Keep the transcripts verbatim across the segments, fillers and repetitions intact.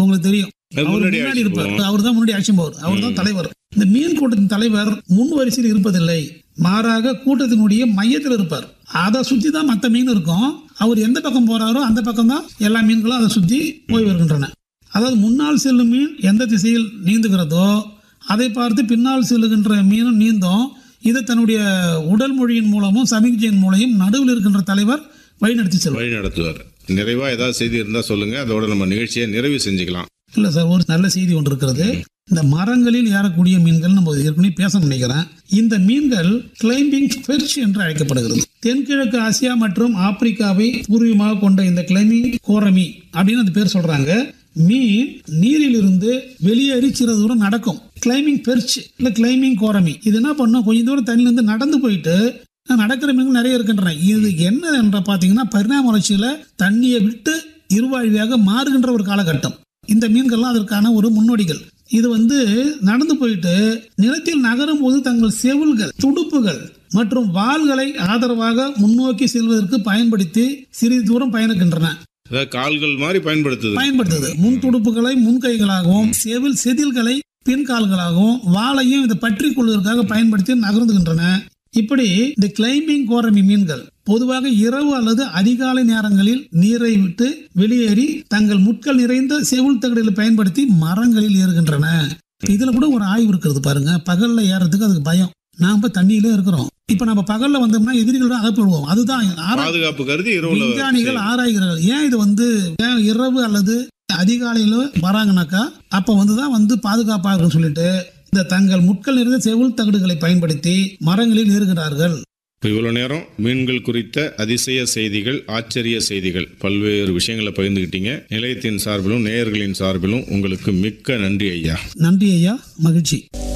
உங்களுக்கு தெரியும். அவர் முன்னாடி இருப்பார், அவர் தான் முன்னாடி ஆக்ஷன் போவார், அவர் தான் தலைவர். இந்த மீன் கூட்டத்தின் தலைவர் முன் வரிசையில் இருப்பதில்லை, மாறாக கூட்டத்தினுடைய மையத்தில் இருப்பார். அதை சுத்தி தான் மற்ற மீன் இருக்கும். அவர் எந்த பக்கம் போறாரோ அந்த பக்கம் தான் எல்லா மீன்களும் அதை சுத்தி போய் வருகின்றன. அதாவது முன்னால் செல்லும் மீன் எந்த திசையில் நீந்துகிறதோ அதை பார்த்து பின்னால் செல்லுகின்ற மீனும் நீந்தும். இதை தன்னுடைய உடல் மொழியின் மூலமும் சமிக்ஞையின் மூலையும் நடுவில் இருக்கின்ற தலைவர் வழிநடத்தி செல்வார், வழி நடத்துவார். நிறைவா ஏதாவது செய்தி இருந்தா சொல்லுங்க, அதோட நம்ம நிகழ்ச்சியை நிறைவு செஞ்சுக்கலாம். இல்ல சார், ஒரு நல்ல செய்தி ஒன்று இருக்கிறது. இந்த மரங்களில் ஏறக்கூடிய மீன்கள் நம்ம ஏற்கனவே பேச நினைக்கிறேன். இந்த மீன்கள் கிளைம்பிங் பெர்ச் என்று அழைக்கப்படுகிறது. தென்கிழக்கு ஆசியா மற்றும் ஆப்பிரிக்காவை பூர்வீகமாக கொண்ட இந்த கிளைம்பிங் கோரமி அப்படின்னு அந்த பேர் சொல்றாங்க. மீன் நீரில் இருந்து வெளியேறி சிறிது தூரம் நடக்கும். கிளைம்பிங் பெர்ச் இல்ல கிளைம்பிங் கோரமி இது என்ன பண்ணும், கொஞ்ச தூரம் தண்ணில இருந்து நடந்து போயிட்டு நடக்கிற மீன்கள் நிறைய இருக்கின்றன. இது என்ன என்ற பாத்தீங்கன்னா பரிணாம வளர்ச்சியில தண்ணியை விட்டு இருவாழ்வியாக மாறுகின்ற ஒரு காலகட்டம். இந்த மீன்கள்லாம் அதற்கான ஒரு முன்னோடிகள். இது வந்து நடந்து போயிட்டு நிலத்தில் நகரும் போது தங்கள் செவுள்கள், துடுப்புகள் மற்றும் வாள்களை ஆதரவாக முன்னோக்கி செல்வதற்கு பயன்படுத்தி சிறிது தூரம் பயணிக்கின்றன. கால்கள் மாதிரி பயன்படுத்துது பயன்படுத்துது முன் துடுப்புகளை முன்கைகளாகவும் செவில் செதில்களை பின் கால்களாகவும் வாளையும் இதை பற்றி கொள்வதற்காக பயன்படுத்தி நகர்ந்துகின்றன. இப்படி இந்த கிளைம்பிங் கோரமி மீன்கள் பொதுவாக இரவு அல்லது அதிகாலை நேரங்களில் நீரை விட்டு வெளியேறி தங்கள் முட்கள் நிறைந்த செவுள் தகடுகளை பயன்படுத்தி மரங்களில் ஏறுகின்றன. இதுல கூட ஒரு ஆய்வு இருக்கிறது பாருங்க. பகல்ல ஏறதுக்கு அதுக்கு பயம். நாம தண்ணியிலே இருக்கிறோம். இப்ப நம்ம பகல்ல வந்தோம்னா எதிரிகளோட அகப்படுவோம். அதுதான் பாதுகாப்பு கருதி விஞ்ஞானிகள் ஆராய்கிறார்கள். ஏன் இது வந்து இரவு அல்லது அதிகாலையில வராங்கனாக்கா அப்ப வந்துதான் வந்து பாதுகாப்பாக சொல்லிட்டு இந்த தங்கள் முட்கள் நிறைந்த செவுள் தகடுகளை பயன்படுத்தி மரங்களில் ஏறுகிறார்கள். இவ்வளவு நேரம் மீன்கள் குறித்த அதிசய செய்திகள், ஆச்சரிய செய்திகள், பல்வேறு விஷயங்களை பகிர்ந்துகிட்டீங்க. நிலையத்தின் சார்பிலும் நேயர்களின் சார்பிலும் உங்களுக்கு மிக்க நன்றி ஐயா. நன்றி ஐயா, மகிழ்ச்சி.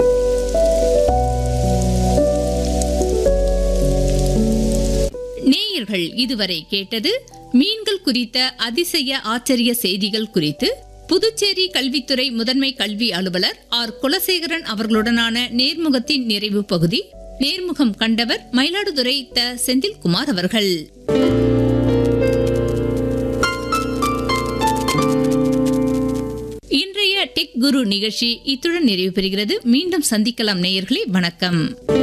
நேயர்கள் இதுவரை கேட்டது மீன்கள் குறித்த அதிசய ஆச்சரிய செய்திகள் குறித்து புதுச்சேரி கல்வித்துறை முதன்மை கல்வி அலுவலர் ஆர் குலசேகரன் அவர்களுடனான நேர்முகத்தின் நிறைவு பகுதி. நேர்முகம் கண்டவர் மயிலாடுதுறை த செந்தில்குமார் அவர்கள். இன்றைய டெக் குரு நிகழ்ச்சி இத்துடன் நிறைவு பெறுகிறது. மீண்டும் சந்திக்கலாம் நேயர்களே, வணக்கம்.